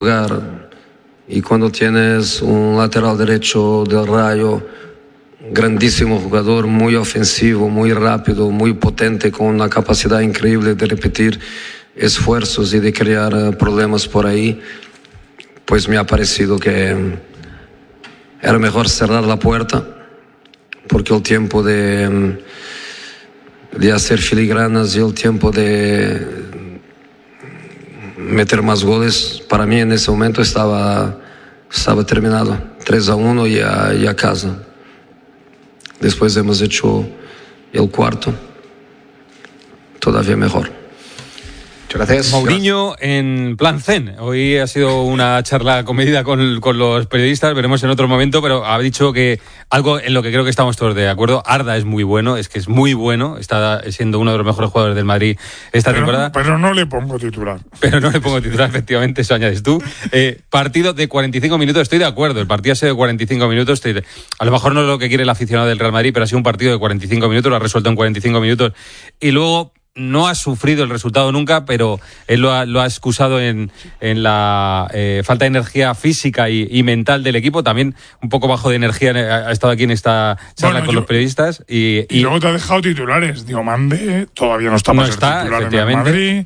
jugar. Y cuando tienes un lateral derecho del Rayo, grandísimo jugador, muy ofensivo, muy rápido, muy potente, con una capacidad increíble de repetir esfuerzos y de crear problemas por ahí, pues me ha parecido que era mejor cerrar la puerta, porque el tiempo de hacer filigranas y el tiempo de meter más goles, para mí en ese momento estaba terminado, 3-1 y a casa. Después hemos hecho el cuarto, todavía mejor. Muchas gracias. Mourinho en plan zen. Hoy ha sido una charla comedida con los periodistas, veremos en otro momento, pero ha dicho que algo en lo que creo que estamos todos de acuerdo. Arda es muy bueno, es que es muy bueno, está siendo uno de los mejores jugadores del Madrid esta temporada. Pero no le pongo titular. Efectivamente, eso añades tú. Partido de 45 minutos, estoy de acuerdo, el partido ha sido de 45 minutos, a lo mejor no es lo que quiere el aficionado del Real Madrid, pero ha sido un partido de 45 minutos, lo ha resuelto en 45 minutos, y luego no ha sufrido el resultado nunca, pero él lo ha excusado en la falta de energía física y mental del equipo. También un poco bajo de energía ha estado aquí en esta charla con los periodistas. Y luego te ha dejado titulares. Diomande todavía no está para ser titular en el Madrid.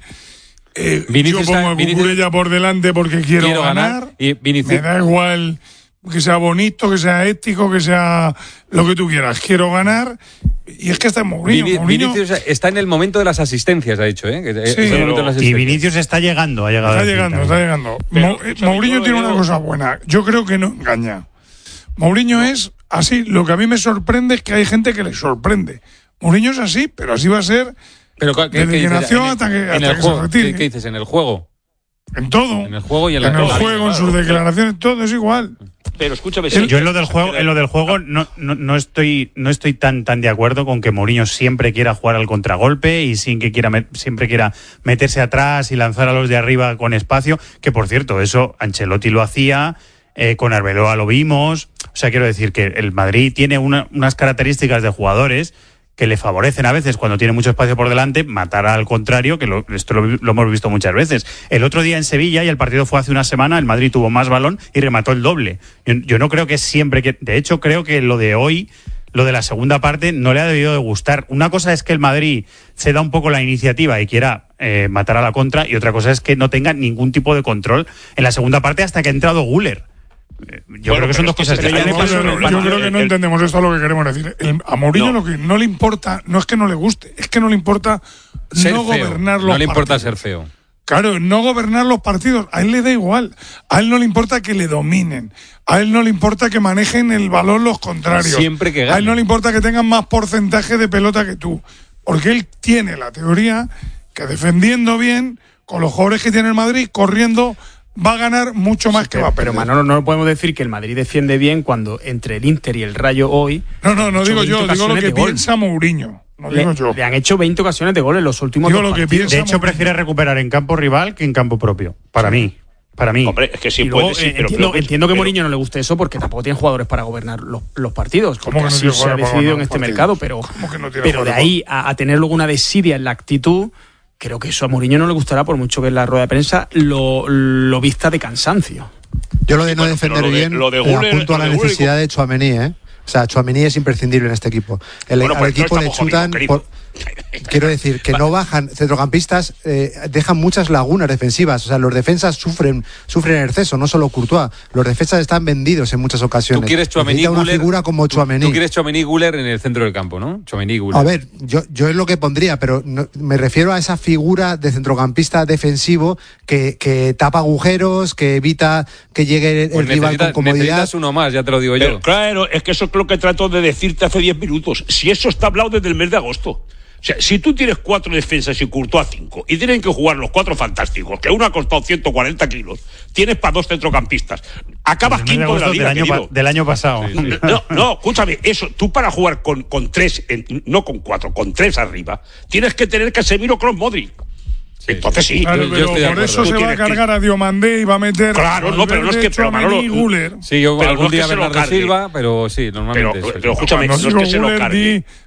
Yo pongo a Cucurella por delante porque quiero ganar. Me da igual que sea bonito, que sea ético, que sea lo que tú quieras. Quiero ganar. Y es que está en Mourinho. Vinicius está en el momento de las asistencias, ha dicho, ¿eh? Sí, y Vinicius está llegando. Está llegando. Mourinho tiene una cosa buena. Yo creo que no engaña. Mourinho es así. Lo que a mí me sorprende es que hay gente que le sorprende. Mourinho es así, pero así va a ser desde que nació hasta que se retire. ¿Qué dices? ¿En el juego? En todo. En el juego y en el juego, en sus declaraciones, todo es igual. Pero escúchame, yo en lo del juego no estoy tan de acuerdo con que Mourinho siempre quiera jugar al contragolpe y siempre quiera meterse atrás y lanzar a los de arriba con espacio, que por cierto, eso Ancelotti lo hacía, con Arbeloa lo vimos. O sea, quiero decir que el Madrid tiene unas características de jugadores que le favorecen a veces, cuando tiene mucho espacio por delante, matar al contrario, que esto lo hemos visto muchas veces. El otro día en Sevilla, y el partido fue hace una semana, el Madrid tuvo más balón y remató el doble. Yo no creo que siempre de hecho, creo que lo de hoy, lo de la segunda parte, no le ha debido de gustar. Una cosa es que el Madrid se da un poco la iniciativa y quiera matar a la contra, y otra cosa es que no tenga ningún tipo de control en la segunda parte hasta que ha entrado Güler. Yo creo que son dos cosas diferentes. Yo creo que no entendemos esto, lo que queremos decir. A Mourinho lo que no le importa, no es que no le guste, es que no le importa no gobernar los partidos. No le importa ser feo. Claro, no gobernar los partidos. A él le da igual. A él no le importa que le dominen. A él no le importa que manejen el balón los contrarios. Siempre que gane. A él no le importa que tengan más porcentaje de pelota que tú. Porque él tiene la teoría que defendiendo bien, con los jugadores que tiene el Madrid, corriendo, va a ganar mucho más que va a perder. Pero Manolo, no podemos decir que el Madrid defiende bien cuando entre el Inter y el Rayo hoy... No digo yo, digo lo que piensa Mourinho. No digo yo. Le han hecho 20 ocasiones de gol en los últimos digo dos lo que partidos. piensa De hecho, prefiere recuperar en campo rival que en campo propio. Para mí. Hombre, es que sí luego, puede, sí, entiendo que Mourinho no le guste eso porque tampoco tiene jugadores para gobernar los partidos. ¿Cómo que no así se ha decidido en este mercado, pero de ahí a tener luego una desidia en la actitud... Creo que eso a Mourinho no le gustará, por mucho que en la rueda de prensa lo vista de cansancio. Yo lo de no defender bien, apunto a la necesidad de Tchouaméni, O sea, Tchouaméni es imprescindible en este equipo. Al equipo le chutan... Quiero decir, que no bajan centrocampistas, dejan muchas lagunas defensivas. O sea, los defensas sufren en exceso, no solo Courtois. Los defensas están vendidos en muchas ocasiones. Tú quieres Tchouaméni, una figura como Tchouaméni. Tú quieres Tchouaméni, Güler en el centro del campo, ¿no? Tchouaméni, Güler. A ver, yo es lo que pondría, pero no, me refiero a esa figura de centrocampista defensivo que tapa agujeros, que evita que llegue el rival con comodidad. Necesitas uno más, ya te lo digo yo. Claro, es que eso es lo que trato de decirte hace 10 minutos. Si eso está hablado desde el mes de agosto. O sea, si tú tienes 4 defensas y Courtois 5 y tienen que jugar los 4 fantásticos, que uno ha costado 140 kilos, tienes para 2 centrocampistas, acabas quinto de la liga del año pasado. Sí. No, escúchame, eso, tú para jugar con 3, no con 4, con 3 arriba, tienes que tener Casemiro, Kroos, Modric. Sí, entonces sí. Claro, pero por eso se va a cargar a Diomandé y va a meter. Claro, no, pero no es que. Pero Manolo, Guler. Sí, yo algún día Bernardo Silva, pero sí, normalmente. Pero escúchame, no es que se lo cargue.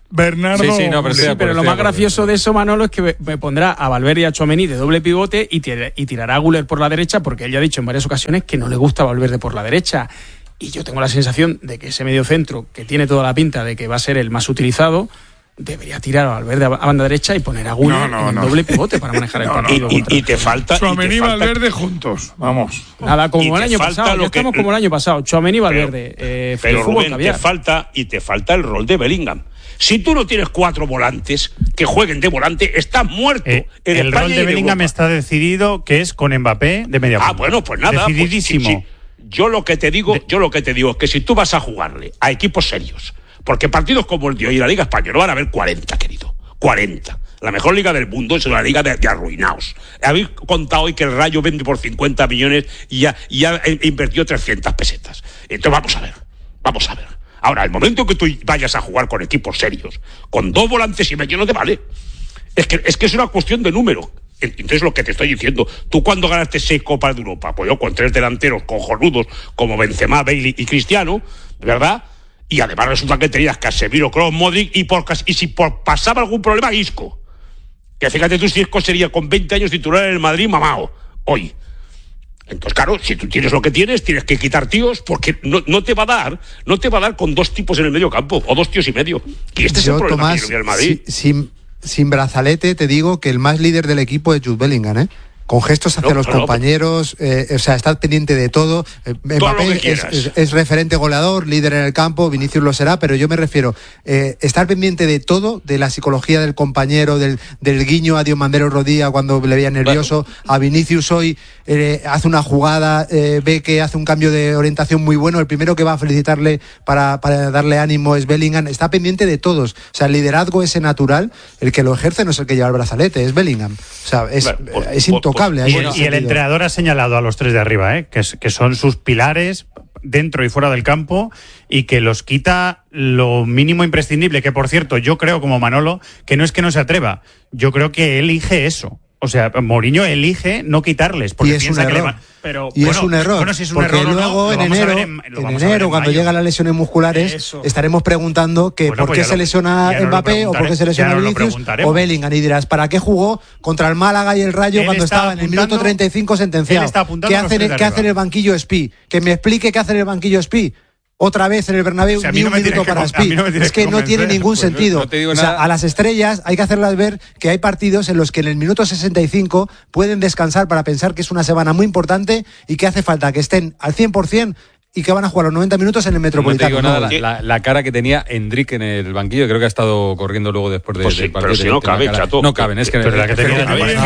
Bernardo. Pero lo más gracioso de eso, Manolo, es que me pondrá a Valverde y a Tchouaméni de doble pivote y tirará a Güler por la derecha, porque él ya ha dicho en varias ocasiones que no le gusta Valverde por la derecha. Y yo tengo la sensación de que ese mediocentro, que tiene toda la pinta de que va a ser el más utilizado, debería tirar a Valverde a banda derecha y poner a Güler en doble pivote para manejar el partido. Y te falta Tchouaméni y Valverde juntos, vamos. Nada, como el año pasado, ya estamos como el año pasado, Tchouaméni y Valverde. Pero Rubén, te falta el rol de Bellingham. Si tú no tienes 4 volantes que jueguen de volante, estás muerto. El rol de Bellingham está decidido, que es con Mbappé de media punta. Bueno, pues nada. Decididísimo. Pues, sí. Yo lo que te digo es que si tú vas a jugarle a equipos serios, porque partidos como el de hoy en la Liga Española van a haber 40, querido. 40. La mejor liga del mundo es una liga de arruinaos. Habéis contado hoy que el Rayo vende por 50 millones y ya invirtió 300 pesetas. Entonces vamos a ver. Ahora, el momento que tú vayas a jugar con equipos serios, con 2 volantes y medio no te vale. Es que es una cuestión de número. Entonces, lo que te estoy diciendo, tú cuando ganaste 6 Copas de Europa, pues yo con 3 delanteros cojonudos como Benzema, Bailey y Cristiano, ¿verdad? Y además resulta que tenías Casemiro, Kroos, Modric y si pasaba algún problema, Isco. Que fíjate tú si Isco sería con 20 años titular en el Madrid mamao, hoy. Entonces, claro, si tú tienes lo que tienes que quitar tíos, porque no te va a dar con 2 tipos en el medio campo, o 2 tíos y medio. Y este es el problema, Tomás, que tiene el Madrid. Sin brazalete, te digo que el más líder del equipo es Jude Bellingham, con gestos hacia los compañeros, está pendiente de todo. Mbappé es referente goleador, líder en el campo, Vinicius lo será, pero yo me refiero estar pendiente de todo, de la psicología del compañero, del guiño a Diomandé Rodilla cuando le veía nervioso, a Vinicius hoy hace una jugada, ve que hace un cambio de orientación muy bueno, el primero que va a felicitarle para darle ánimo es Bellingham, está pendiente de todos, o sea, el liderazgo ese natural, el que lo ejerce no es el que lleva el brazalete, es Bellingham, o sea, es intocable. Y el entrenador ha señalado a los 3 de arriba, que son sus pilares dentro y fuera del campo y que los quita lo mínimo imprescindible, que por cierto, yo creo como Manolo, que no es que no se atreva, yo creo que elige eso. O sea, Mourinho elige no quitarles. Porque y es un error. Es un error. Bueno, si es un porque error luego en enero, cuando llegan las lesiones musculares, estaremos preguntando que por qué se lesiona Mbappé o por qué se lesiona Vinicius o Bellingham. Y dirás, ¿para qué jugó contra el Málaga y el Rayo cuando estaba en el minuto 35 sentenciado? ¿Qué hace en el banquillo Spi? Que me explique qué hace en el banquillo Spi. Otra vez en el Bernabéu, ni un minuto para Spi. Es que no tiene ningún sentido. O sea, a las estrellas hay que hacerlas ver que hay partidos en los que en el minuto 65 pueden descansar para pensar que es una semana muy importante y que hace falta que estén al 100% y que van a jugar los 90 minutos en el Metropolitano. No te digo nada, la cara que tenía Endrick en el banquillo, creo que ha estado corriendo luego después del partido. Pero si no cabe, chato. No caben, es que... Pero la que tenía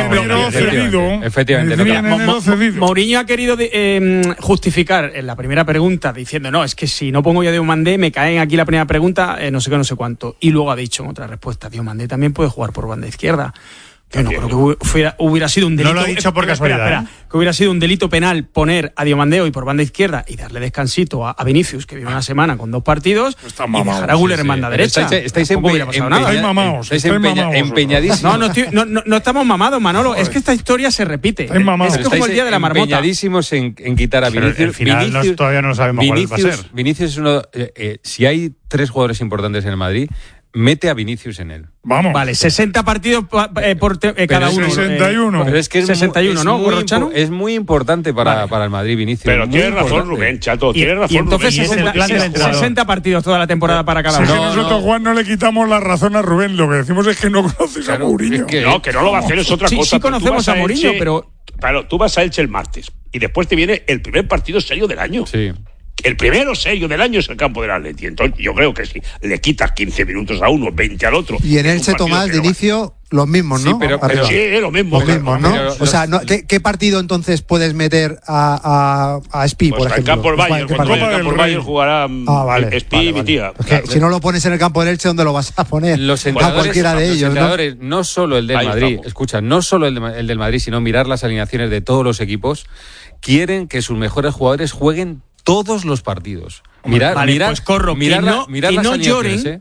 efectivamente. Mourinho ha querido justificar en la primera pregunta diciendo, no, es que si no pongo yo a Diomandé, me caen aquí la primera pregunta, no sé qué, no sé cuánto. Y luego ha dicho en otra respuesta, Diomandé también puede jugar por banda izquierda. Yo no creo que hubiera sido un delito. No lo ha dicho por casualidad. Espera, que hubiera sido un delito penal poner a Diomandé hoy por banda izquierda y darle descansito a Vinicius, que vive una semana con 2 partidos, y dejar a Güler en banda derecha. Estáis empeñadísimos. No estamos mamados, Manolo. Joder. Es que esta historia se repite. Es como el día de la marmota. Empeñadísimos en quitar a Vinicius. Al final todavía no sabemos cuál va a ser. Vinicius es uno. Si hay 3 jugadores importantes en el Madrid, mete a Vinicius en él. Vamos. Vale, 60 partidos por cada uno. 61. Pero es que es 61, ¿no? Es muy importante para el Madrid, Vinicius. Pero tienes razón, Rubén, chato. Tienes razón. Y entonces 60 partidos toda la temporada para cada uno. Es que nosotros, Juan, no le quitamos la razón a Rubén. Lo que decimos es que no conoces a Mourinho. Que no lo va a hacer, es otra cosa. Sí conocemos a Mourinho, pero... Claro, tú vas a Elche el martes y después te viene el primer partido serio del año. Sí. El primero serio del año es el campo del Atleti. Entonces, yo creo que si le quitas 15 minutos a uno, 20 al otro. Y en Elche, Tomás, de inicio, los mismos, ¿no? Sí, pero sí, lo mismo. Los mismos, ¿no? O sea, ¿qué partido entonces puedes meter a Spi, pues por ejemplo? En campo del Bayern. Contra el campo del Bayern jugará Spi y mi tía. Claro, si no lo pones en el campo del Elche, ¿dónde lo vas a poner? A cualquiera de ellos, ¿no? No solo el del Madrid, escucha, no solo el del Madrid, sino mirar las alineaciones de todos los equipos, quieren que sus mejores jugadores jueguen todos los partidos. Mirar pues corro, mirar que no las lloren.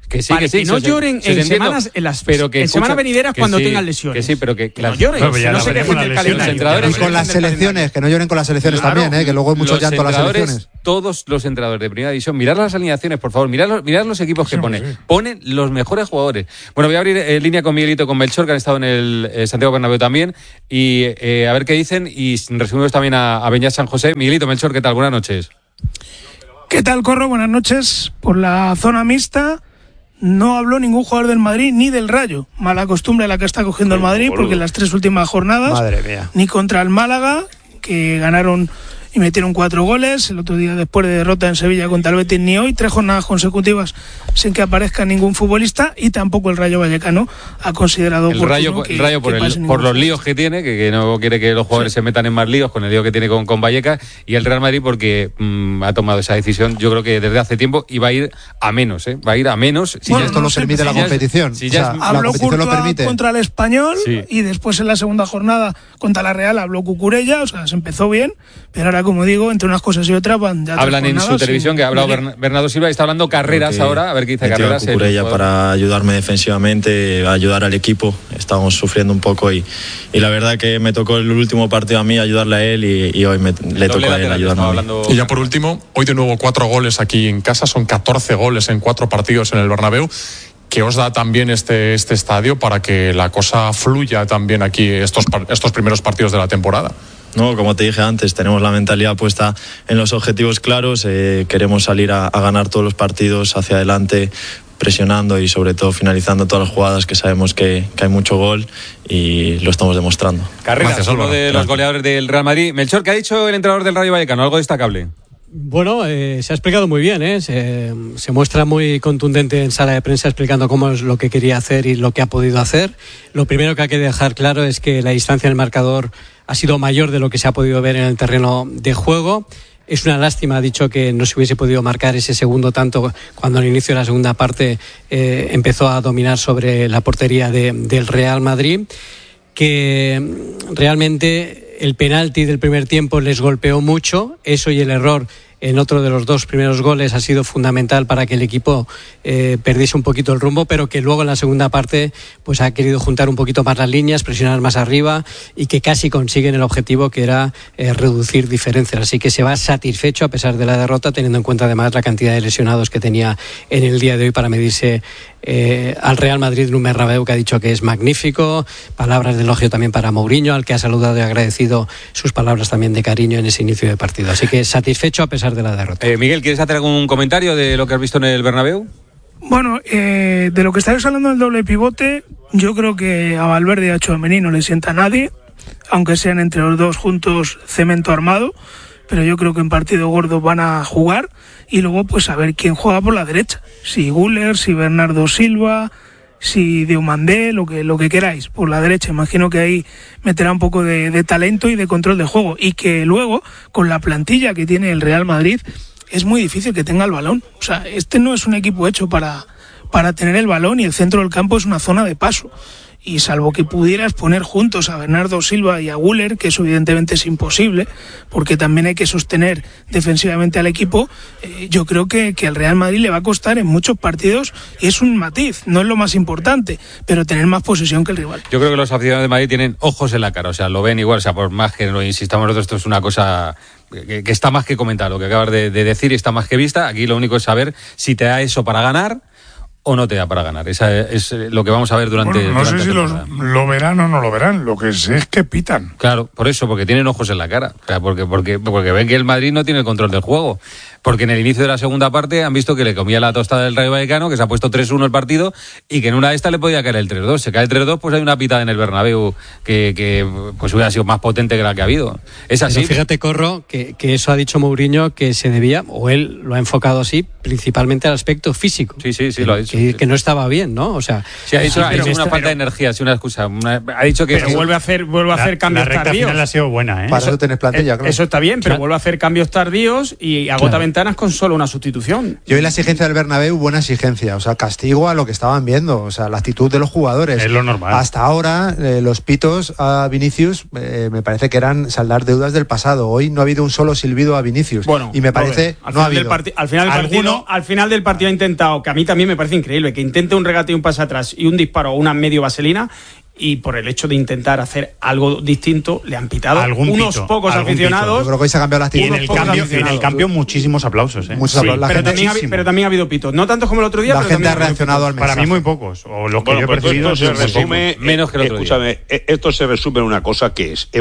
Que no lloren en semanas, en semanas venideras cuando tengan lesiones. Que sí, pero que no lloren. No se quejen del calendario. Y con las selecciones, que no lloren con las selecciones también, que luego hay mucho llanto a las selecciones. Todos los entrenadores de primera división, mirad las alineaciones, por favor, mirad los equipos que ponen. Ponen los mejores jugadores. Bueno, voy a abrir línea con Miguelito, con Melchor, que han estado en el Santiago Bernabéu también, y a ver qué dicen, y resumimos también a Beñat San José. Miguelito, Melchor, ¿qué tal? Buenas noches. ¿Qué tal, Corro? Buenas noches. Por la zona mixta no habló ningún jugador del Madrid ni del Rayo. Mala costumbre la que está cogiendo el Madrid, porque en las 3 últimas jornadas, ni contra el Málaga, que ganaron y metieron 4 goles, el otro día después de derrota en Sevilla contra el Betis, ni hoy, 3 jornadas consecutivas sin que aparezca ningún futbolista, y tampoco el Rayo Vallecano ha considerado el Rayo por los líos que tiene, que no quiere que los jugadores se metan en más líos con el lío que tiene con Vallecas, y el Real Madrid porque ha tomado esa decisión, yo creo que desde hace tiempo, y va a ir a menos, va a ir a menos. Si esto lo permite la competición. Habló Courtois contra el Español, y después en la segunda jornada contra la Real habló Cucurella, o sea, se empezó bien, pero ahora, como digo, entre unas cosas y otras van ya. Hablan en su televisión, que ha hablado Bernardo Silva, y está hablando Carreras ahora, a ver qué dice Carreras. Cucurella para ayudarme defensivamente, ayudar al equipo. Estábamos sufriendo un poco y la verdad que me tocó el último partido a mí ayudarle a él, y hoy le tocó a él ayudarme. Y ya por último, hoy de nuevo 4 goles aquí en casa, son 14 goles en 4 partidos en el Bernabéu. ¿Qué os da también este estadio para que la cosa fluya también aquí estos primeros partidos de la temporada? No, como te dije antes, tenemos la mentalidad puesta en los objetivos claros, queremos salir a ganar todos los partidos hacia adelante, presionando y sobre todo finalizando todas las jugadas, que sabemos que hay mucho gol y lo estamos demostrando. Carreras, uno de los goleadores del Real Madrid. Melchor, ¿qué ha dicho el entrenador del Rayo Vallecano? ¿Algo destacable? Bueno, se ha explicado muy bien, se muestra muy contundente en sala de prensa explicando cómo es lo que quería hacer y lo que ha podido hacer. Lo primero que hay que dejar claro es que la distancia en el marcador ha sido mayor de lo que se ha podido ver en el terreno de juego. Es una lástima, ha dicho, que no se hubiese podido marcar ese segundo tanto cuando al inicio de la segunda parte empezó a dominar sobre la portería del Real Madrid, que realmente el penalti del primer tiempo les golpeó mucho, eso y el error en otro de los 2 primeros goles ha sido fundamental para que el equipo perdiese un poquito el rumbo, pero que luego en la segunda parte pues ha querido juntar un poquito más las líneas, presionar más arriba, y que casi consiguen el objetivo, que era reducir diferencias. Así que se va satisfecho a pesar de la derrota, teniendo en cuenta además la cantidad de lesionados que tenía en el día de hoy para medirse al Real Madrid en un Bernabéu que ha dicho que es magnífico. Palabras de elogio también para Mourinho, al que ha saludado y agradecido sus palabras también de cariño en ese inicio de partido. Así que satisfecho a pesar de la derrota. Miguel, ¿quieres hacer algún comentario de lo que has visto en el Bernabéu? Bueno, de lo que estáis hablando del doble pivote, yo creo que a Valverde y a Tchouaméni no le sienta a nadie, aunque sean entre los dos juntos cemento armado, pero yo creo que en partido gordo van a jugar, y luego pues a ver quién juega por la derecha, si Güler, si Bernardo Silva, si Diomandé, lo que queráis por la derecha. Imagino que ahí meterá un poco de talento y de control de juego, y que luego con la plantilla que tiene el Real Madrid es muy difícil que tenga el balón. O sea, este no es un equipo hecho para tener el balón, y el centro del campo es una zona de paso. Y salvo que pudieras poner juntos a Bernardo Silva y a Güler, que eso evidentemente es imposible, porque también hay que sostener defensivamente al equipo, yo creo que al Real Madrid le va a costar en muchos partidos, y es un matiz, no es lo más importante, pero tener más posesión que el rival. Yo creo que los aficionados de Madrid tienen ojos en la cara, o sea, lo ven igual, o sea, por más que lo insistamos nosotros, esto es una cosa que está más que comentar, lo que acabas de decir, y está más que vista. Aquí lo único es saber si te da eso para ganar o no te da para ganar. Esa es lo que vamos a ver durante... Bueno, no sé si lo verán o no lo verán, lo que sé es que pitan. Claro, por eso, porque tienen ojos en la cara, o sea, porque ven que el Madrid no tiene el control del juego. Porque en el inicio de la segunda parte han visto que le comía la tostada del Rayo Vallecano, que se ha puesto 3-1 el partido, y que en una de estas le podía caer el 3-2. Se cae el 3-2, pues hay una pitada en el Bernabéu que pues hubiera sido más potente que la que ha habido. Es así. Pero fíjate, Corro, que eso ha dicho Mourinho, que se debía, o él lo ha enfocado así, principalmente al aspecto físico. Sí, lo ha dicho. Que no estaba bien, ¿no? O sea, sí, ha dicho una falta de energía, sí, una excusa. Ha dicho que... Pero vuelve a hacer cambios tardíos. La final ha sido buena, ¿eh? Para eso tenés plantilla, claro. Eso está bien, pero vuelve a hacer cambios tardíos y agota ventajas ventanas con solo una sustitución. Y hoy la exigencia del Bernabéu, buena exigencia, o sea, castigo a lo que estaban viendo, o sea, la actitud de los jugadores. Es lo normal. Hasta ahora, los pitos a Vinicius me parece que eran saldar deudas del pasado. Hoy no ha habido un solo silbido a Vinicius. Bueno, y me parece al final del partido ha intentado, que a mí también me parece increíble, que intente un regate y un pase atrás y un disparo o una medio vaselina, y por el hecho de intentar hacer algo distinto le han pitado unos pocos aficionados. Yo creo que hoy se ha cambiado la actitud. Y en el cambio muchísimos aplausos. Muchos aplausos. Pero también ha habido pitos. No tantos como el otro día. La gente ha reaccionado al mensaje. Para mí muy pocos. O los que yo he percibido menos que el otro día. Escúchame, esto se resume en una cosa que es,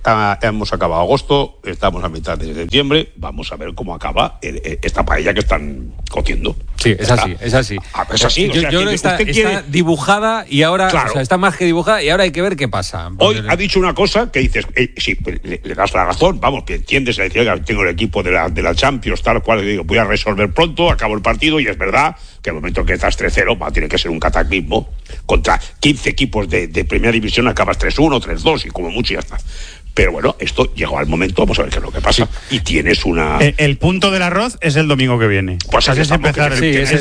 hemos acabado agosto, estamos a mitad de septiembre, vamos a ver cómo acaba esta paella que están cociendo. Sí, es así. Es así. Yo creo que está dibujada y ahora, claro, está más que dibujada y ahora hay que ver qué pasa. Hoy ha dicho una cosa que dices, sí, le das la razón, vamos, que entiendes, le decía que tengo el equipo de la Champions, tal cual, digo, voy a resolver pronto, acabo el partido, y es verdad que al momento que estás 3-0, tiene que ser un cataclismo. Contra 15 equipos de primera división acabas 3-1, 3-2 y como mucho ya está. Pero bueno, esto llegó al momento, vamos a ver qué es lo que pasa. Sí. Y tienes una... El punto del arroz es el domingo que viene. Pues es empezar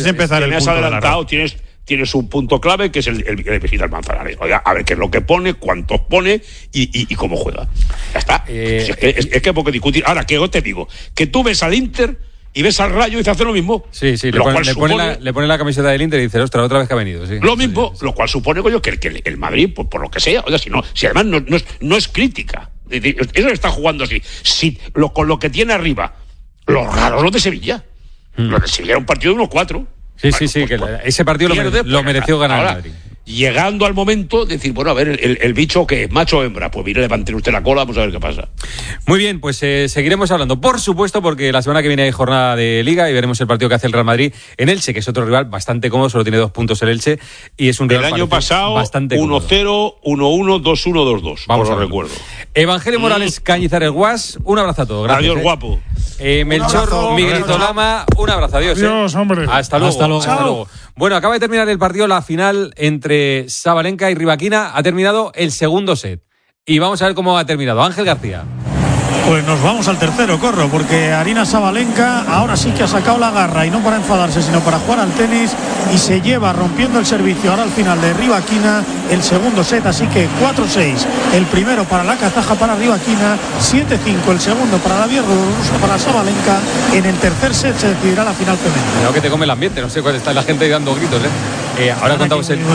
el punto adelantado, tienes un punto clave que es el visita al Manzanares. Oiga, a ver qué es lo que pone, cuántos pone y cómo juega. Ya está. Es que hay poco discutir. Ahora, que yo te digo, que tú ves al Inter y ves al Rayo y te hace lo mismo. Sí, le pone la camiseta del Inter y dice, ostras, otra vez que ha venido. Sí. Lo mismo, lo cual supone, coño, que el Madrid, por lo que sea, o sea, si además no es crítica. Eso está jugando así. Si con lo que tiene arriba, los raros, los de Sevilla. Los de Sevilla era un partido de 1-4. Sí, ese partido lo mereció ganar ahora, el Madrid. Llegando al momento de decir, bueno, a ver, el bicho que es macho o hembra, pues mire, levanten usted la cola, vamos a ver qué pasa. Muy bien, pues seguiremos hablando, por supuesto, porque la semana que viene hay jornada de Liga y veremos el partido que hace el Real Madrid en Elche, que es otro rival bastante cómodo, solo tiene 2 puntos el Elche, y es un rival el año pasado, bastante 1-0, 1-1, 2-1, 2-2, por lo recuerdo. Evangelio Morales Cañizares Guas, un abrazo a todos. Gracias. Adiós, guapo. Melchor Miguelito Lama, un abrazo, adiós. Adiós, hombre. Hasta luego. Bueno, acaba de terminar el partido, la final entre Sabalenka y Rivaquina. Ha terminado el segundo set. Y vamos a ver cómo ha terminado. Ángel García. Pues nos vamos al tercero, Corro, porque Aryna Sabalenka ahora sí que ha sacado la garra, y no para enfadarse, sino para jugar al tenis, y se lleva rompiendo el servicio ahora al final de Rivaquina el segundo set, así que 4-6 el primero para la kazaja, para Rivaquina, 7-5 el segundo para la bielorrusa, para Sabalenka. En el tercer set se decidirá la final femenina. Creo que te come el ambiente, no sé cuál está la gente ahí dando gritos, ahora contamos el...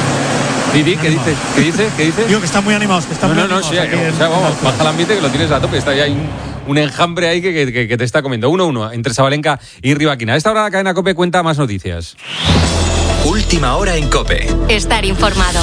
Didi, ¿qué dice? Digo que están muy animados, que están muy animados. Sí, vamos, baja el ambiente que lo tienes a tope. Está ya un enjambre ahí que te está comiendo. 1-1 entre Sabalenka y Rivaquina. A esta hora la cadena COPE cuenta más noticias. Última hora en COPE. Estar informado.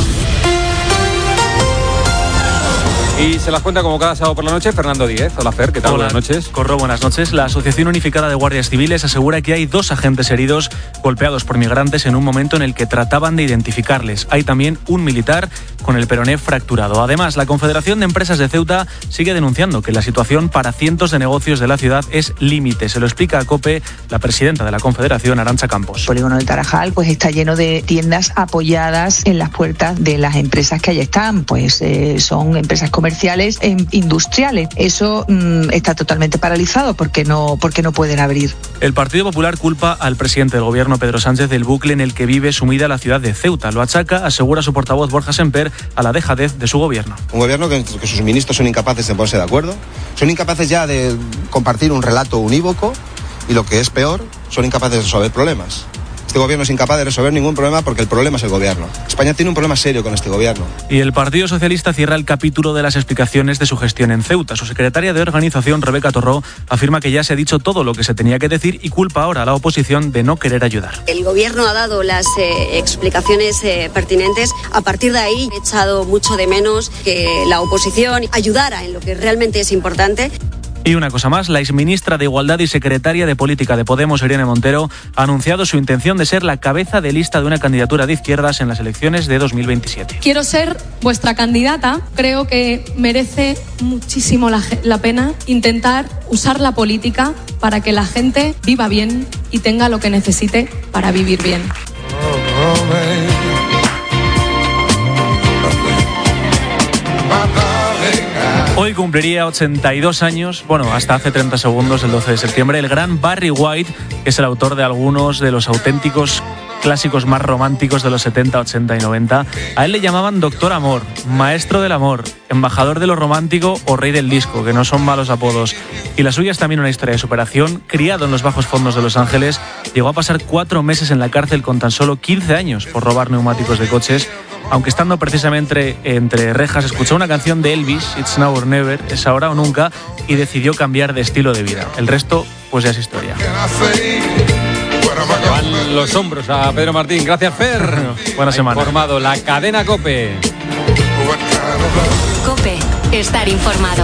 Y se las cuenta como cada sábado por la noche Fernando Díez. Hola Fer, ¿qué tal? Hola, buenas noches. Corro, buenas noches. La Asociación Unificada de Guardias Civiles asegura que hay 2 agentes heridos golpeados por migrantes en un momento en el que trataban de identificarles. Hay también un militar con el peroné fracturado. Además, la Confederación de Empresas de Ceuta sigue denunciando que la situación para cientos de negocios de la ciudad es límite. Se lo explica a COPE la presidenta de la Confederación, Arantxa Campos. El polígono del Tarajal pues está lleno de tiendas apoyadas en las puertas de las empresas que allí están. Pues son empresas comerciales e industriales. Eso está totalmente paralizado porque no pueden abrir. El Partido Popular culpa al presidente del gobierno, Pedro Sánchez, del bucle en el que vive sumida la ciudad de Ceuta. Lo achaca, asegura su portavoz Borja Semper, a la dejadez de su gobierno. Un gobierno que sus ministros son incapaces de ponerse de acuerdo, son incapaces ya de compartir un relato unívoco y, lo que es peor, son incapaces de resolver problemas. Este gobierno es incapaz de resolver ningún problema porque el problema es el gobierno. España tiene un problema serio con este gobierno. Y el Partido Socialista cierra el capítulo de las explicaciones de su gestión en Ceuta. Su secretaria de organización, Rebeca Torró, afirma que ya se ha dicho todo lo que se tenía que decir y culpa ahora a la oposición de no querer ayudar. El gobierno ha dado las explicaciones pertinentes. A partir de ahí he echado mucho de menos que la oposición ayudara en lo que realmente es importante. Y una cosa más, la exministra de Igualdad y secretaria de Política de Podemos, Irene Montero, ha anunciado su intención de ser la cabeza de lista de una candidatura de izquierdas en las elecciones de 2027. Quiero ser vuestra candidata. Creo que merece muchísimo la pena intentar usar la política para que la gente viva bien y tenga lo que necesite para vivir bien. Hoy cumpliría 82 años, bueno, hasta hace 30 segundos, el 12 de septiembre, el gran Barry White, que es el autor de algunos de los auténticos clásicos más románticos de los 70, 80 y 90. A él le llamaban Doctor Amor, Maestro del Amor, Embajador de lo Romántico o Rey del Disco, que no son malos apodos. Y la suya es también una historia de superación. Criado en los bajos fondos de Los Ángeles, llegó a pasar 4 meses en la cárcel con tan solo 15 años por robar neumáticos de coches. Aunque estando precisamente entre rejas, escuchó una canción de Elvis, It's Now or Never, es ahora o nunca, y decidió cambiar de estilo de vida. El resto, pues ya es historia. Van los hombros a Pedro Martín. Gracias, Fer. Buena semana. Informado la cadena COPE. COPE, estar informado.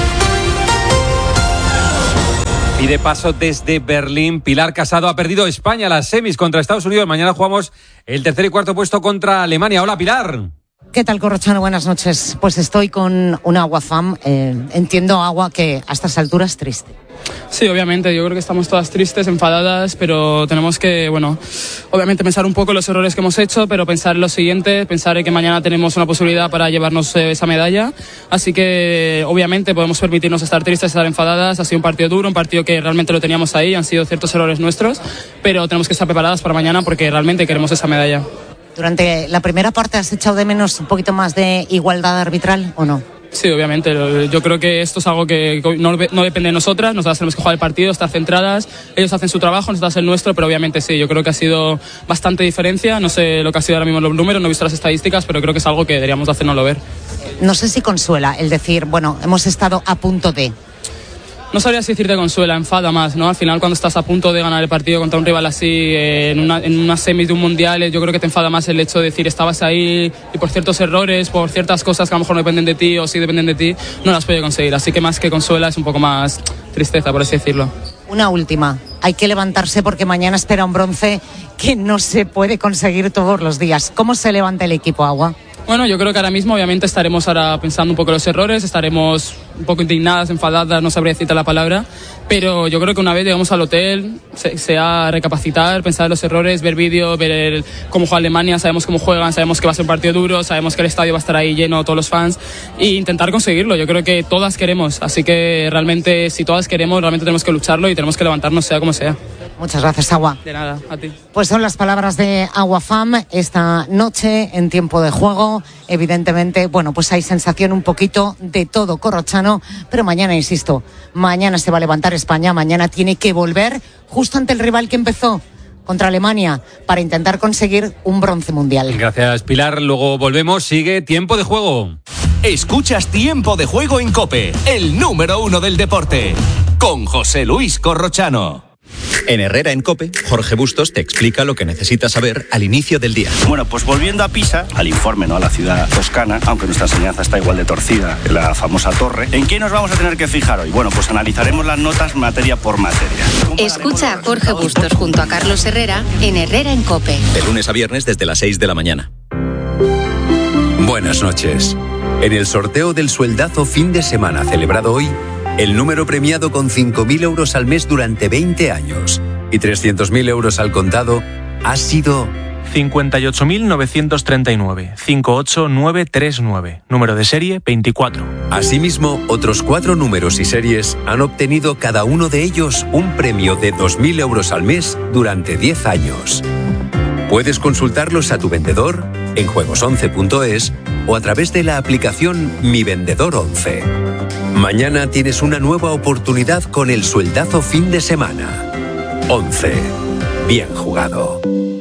Y de paso desde Berlín, Pilar Casado ha perdido España las semis contra Estados Unidos. Mañana jugamos el tercer y cuarto puesto contra Alemania. Hola, Pilar. ¿Qué tal, Corrochano? Buenas noches. Pues estoy con una Agua fan. Entiendo, Agua, que a estas alturas es triste. Sí, obviamente, yo creo que estamos todas tristes, enfadadas, pero tenemos que, obviamente pensar un poco en los errores que hemos hecho, pero pensar en lo siguiente, pensar en que mañana tenemos una posibilidad para llevarnos esa medalla, así que obviamente podemos permitirnos estar tristes, estar enfadadas. Ha sido un partido duro, un partido que realmente lo teníamos ahí, han sido ciertos errores nuestros, pero tenemos que estar preparadas para mañana porque realmente queremos esa medalla. Durante la primera parte, ¿has echado de menos un poquito más de igualdad arbitral o no? Sí, obviamente. Yo creo que esto es algo que no depende de nosotras. Nosotras tenemos que jugar el partido, estar centradas. Ellos hacen su trabajo, nosotros hacen el nuestro, pero obviamente sí. Yo creo que ha sido bastante diferencia. No sé lo que ha sido ahora mismo los números, no he visto las estadísticas, pero creo que es algo que deberíamos de hacernoslo ver. No sé si consuela el decir, hemos estado a punto de... No sabría si decirte consuela, enfada más, ¿no? Al final, cuando estás a punto de ganar el partido contra un rival así, en una semis de un mundial, yo creo que te enfada más el hecho de decir estabas ahí y por ciertos errores, por ciertas cosas que a lo mejor no dependen de ti o sí dependen de ti, no las puedes conseguir. Así que más que consuela es un poco más tristeza, por así decirlo. Una última. Hay que levantarse porque mañana espera un bronce que no se puede conseguir todos los días. ¿Cómo se levanta el equipo, Agua? Bueno, yo creo que ahora mismo obviamente estaremos ahora pensando un poco los errores, estaremos un poco indignadas, enfadadas, no sabría decirte la palabra, pero yo creo que una vez llegamos al hotel, sea recapacitar, pensar en los errores, ver vídeos, ver cómo juega Alemania, sabemos cómo juegan, sabemos que va a ser un partido duro, sabemos que el estadio va a estar ahí lleno, todos los fans, e intentar conseguirlo. Yo creo que todas queremos, así que realmente si todas queremos, realmente tenemos que lucharlo y tenemos que levantarnos sea como sea. Muchas gracias, Agua. De nada, a ti. Pues son las palabras de Agua Fam esta noche en tiempo de juego. Evidentemente, pues hay sensación un poquito de todo corrochano, pero mañana, insisto, mañana se va a levantar España, mañana tiene que volver justo ante el rival que empezó contra Alemania para intentar conseguir un bronce mundial. Gracias, Pilar. Luego volvemos. Sigue Tiempo de Juego. Escuchas Tiempo de Juego en COPE, el número 1 del deporte, con José Luis Corrochano. En Herrera en COPE, Jorge Bustos te explica lo que necesitas saber al inicio del día. Bueno, pues volviendo a Pisa, al informe, ¿no? A la ciudad toscana, aunque nuestra enseñanza está igual de torcida que la famosa torre. ¿En qué nos vamos a tener que fijar hoy? Bueno, pues analizaremos las notas materia por materia. Escucha a Jorge Bustos junto a Carlos Herrera en Herrera en COPE. De lunes a viernes desde las 6 de la mañana. Buenas noches. En el sorteo del sueldazo fin de semana celebrado hoy, el número premiado con 5.000 euros al mes durante 20 años y 300.000 euros al contado ha sido 58.939, 58939, número de serie 24. Asimismo, otros 4 números y series han obtenido cada uno de ellos un premio de 2.000 euros al mes durante 10 años. Puedes consultarlos a tu vendedor en juegos11.es o a través de la aplicación Mi Vendedor 11. Mañana tienes una nueva oportunidad con el sueldazo fin de semana. 11. Bien jugado.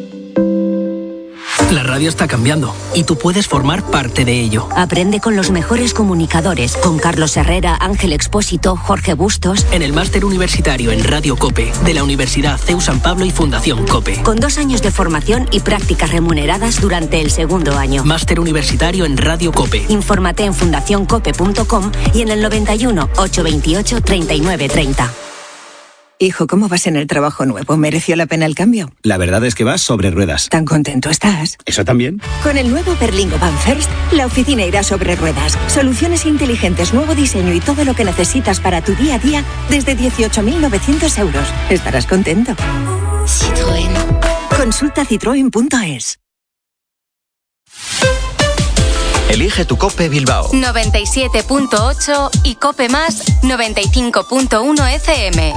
La radio está cambiando y tú puedes formar parte de ello. Aprende con los mejores comunicadores, con Carlos Herrera, Ángel Expósito, Jorge Bustos. En el máster universitario en Radio COPE de la Universidad CEU San Pablo y Fundación COPE. Con 2 años de formación y prácticas remuneradas durante el segundo año. Máster universitario en Radio COPE. Infórmate en fundacioncope.com y en el 91 828 3930. Hijo, ¿cómo vas en el trabajo nuevo? ¿Mereció la pena el cambio? La verdad es que vas sobre ruedas. ¿Tan contento estás? ¿Eso también? Con el nuevo Berlingo Van First, la oficina irá sobre ruedas. Soluciones inteligentes, nuevo diseño y todo lo que necesitas para tu día a día desde 18.900 euros. Estarás contento. Citroën. Consulta citroen.es. Elige tu COPE Bilbao. 97.8 y COPE más 95.1 FM.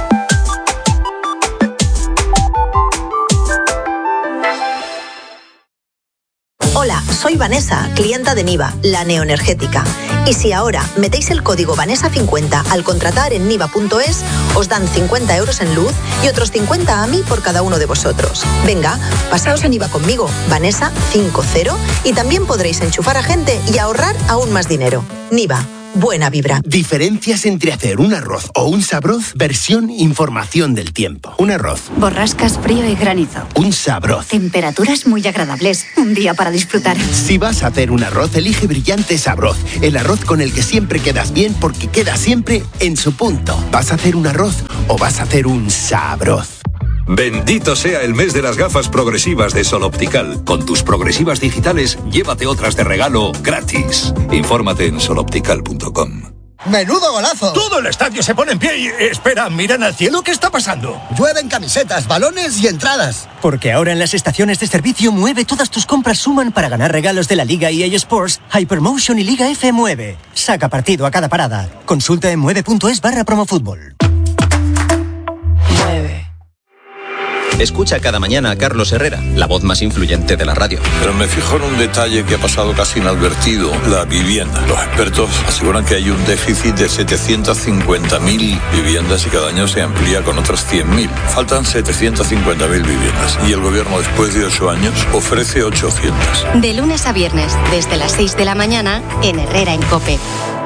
Hola, soy Vanessa, clienta de Niva, la neoenergética. Y si ahora metéis el código Vanessa50 al contratar en niva.es, os dan 50 euros en luz y otros 50 a mí por cada uno de vosotros. Venga, pasaos a Niva conmigo, Vanessa50, y también podréis enchufar a gente y ahorrar aún más dinero. Niva. Buena vibra. Diferencias entre hacer un arroz o un sabroz, versión información del tiempo. Un arroz. Borrascas, frío y granizo. Un sabroz. Temperaturas muy agradables. Un día para disfrutar. Si vas a hacer un arroz, elige Brillante Sabroz. El arroz con el que siempre quedas bien porque queda siempre en su punto. ¿Vas a hacer un arroz o vas a hacer un sabroz? Bendito sea el mes de las gafas progresivas de Sol Optical. Con tus progresivas digitales, llévate otras de regalo gratis. Infórmate en soloptical.com. ¡Menudo golazo! Todo el estadio se pone en pie y... Espera, miran al cielo, ¿qué está pasando? Llueven camisetas, balones y entradas. Porque ahora en las estaciones de servicio Mueve todas tus compras suman para ganar regalos de la Liga EA Sports, Hypermotion y Liga F Mueve. Saca partido a cada parada. Consulta en mueve.es/promofútbol. Escucha cada mañana a Carlos Herrera, la voz más influyente de la radio. Pero me fijo en un detalle que ha pasado casi inadvertido: la vivienda. Los expertos aseguran que hay un déficit de 750.000 viviendas y cada año se amplía con otras 100.000. Faltan 750.000 viviendas y el gobierno, después de 8 años, ofrece 800. De lunes a viernes, desde las 6 de la mañana, en Herrera en COPE.